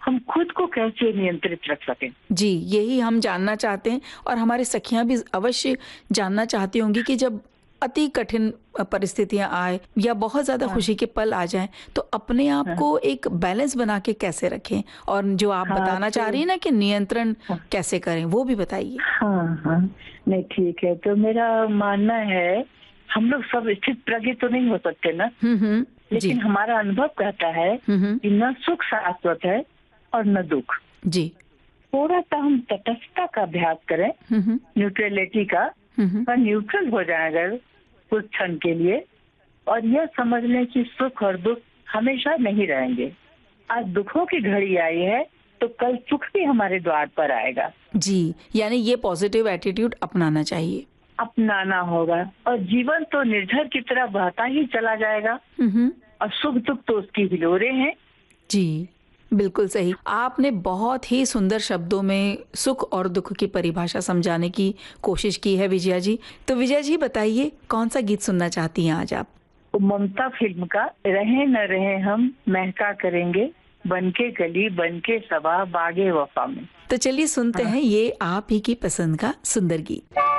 हम खुद को कैसे नियंत्रित रख सकें। जी, यही हम जानना चाहते हैं और हमारी सखियाँ भी अवश्य जानना चाहती होंगी कि जब अति कठिन परिस्थितियाँ आए या बहुत ज़्यादा हाँ, खुशी के पल आ जाएँ, तो अपने आप हाँ, को एक बैलेंस बना के कैसे रखें? और जो आप हाँ, बताना चाह तो रही हैं ना कि नियंत्रण हाँ, कैसे करें, वो भी बताइए? हाँ, हाँ, नहीं ठीक है। तो मेरा मानना है, हम लोग सब स्थित प्रज्ञ तो नहीं हो सकते ना, जी। लेकिन हमारा अनुभव कहता है हुँ। कि न सुख शाश्वत है और न दुःख। जी। थोड़ा-सा हम तटस्थता का अभ्यास करें, हुँ। न्यूट्रलिटी का, हुँ। और न्यूट्रल हो जाएं अगर कुछ क्षण के लिए, और यह समझ लें कि सुख और दुःख हमेशा नहीं रहेंगे। आज दुखों की घड़ी आई है, तो कल सुख भी हमारे द्वार पर आएगा। जी, यानी ये पॉज़िटिव एटीट्यूड अपनाना चाहिए। अपनाना होगा, और जीवन तो निर्झर की तरह बहता ही चला जाएगा, हुँ। और सुख दुख तो उसकी हिलोरें हैं। जी, बिल्कुल सही। आपने बहुत ही सुंदर शब्दों में सुख और दुःख की परिभाषा समझाने की कोशिश की है विजया जी। तो विजया जी बताइए कौन-सा गीत सुनना चाहती हैं आज आप? तो ममता फिल्म का रहे न रहे हम महका करेंगे, बनके गली बनके सभा बागे वफा में। तो चलिए सुनते हाँ। हैं ये आप ही की पसंद का सुंदर गीत।